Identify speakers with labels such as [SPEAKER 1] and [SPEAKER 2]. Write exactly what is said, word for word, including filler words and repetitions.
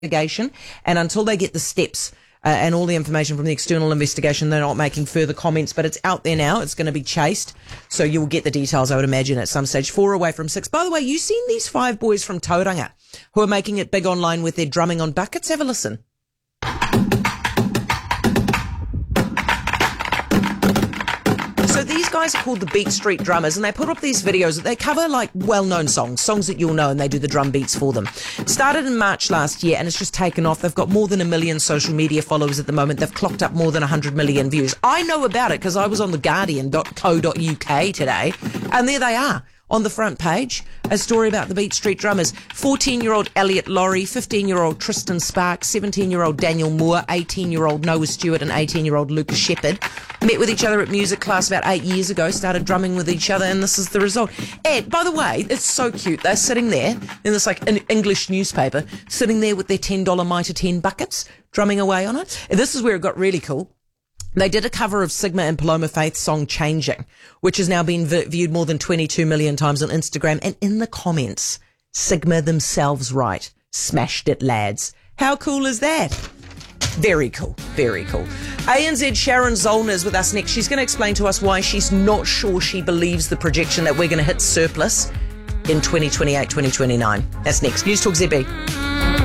[SPEAKER 1] investigation, and until they get the steps uh, and all the information from the external investigation, they're not making further comments. But it's out there now. It's going to be chased, so you'll get the details, I would imagine, at some stage. Four away from six. By the way, you seen these five boys from Tauranga who are making it big online with their drumming on buckets? Have a listen. So these guys are called the Beat Street Drummers, and they put up these videos that they cover like well-known songs, songs that you'll know, and they do the drum beats for them. It started in March last year, and it's just taken off. They've got more than a million social media followers at the moment. They've clocked up more than one hundred million views. I know about it because I was on the guardian dot co dot U K today, and there they are. On the front page, a story about the Beat Street Drummers. fourteen-year-old Elliot Laurie, fifteen-year-old Tristan Sparks, seventeen-year-old Daniel Moore, eighteen-year-old Noah Stewart, and eighteen-year-old Lucas Shepherd met with each other at music class about eight years ago, started drumming with each other, and this is the result. And, by the way, it's so cute. They're sitting there in this, like, an English newspaper, sitting there with their ten dollar Mitre ten buckets, drumming away on it. And this is where it got really cool. They did a cover of Sigma and Paloma Faith's song Changing, which has now been v- viewed more than twenty-two million times on Instagram. And in the comments, Sigma themselves write, "Smashed it, lads." How cool is that? Very cool. Very cool. A N Z Sharon Zollner is with us next. She's going to explain to us why she's not sure she believes the projection that we're going to hit surplus in twenty twenty-eight, twenty twenty-nine. That's next. News Talk Z B.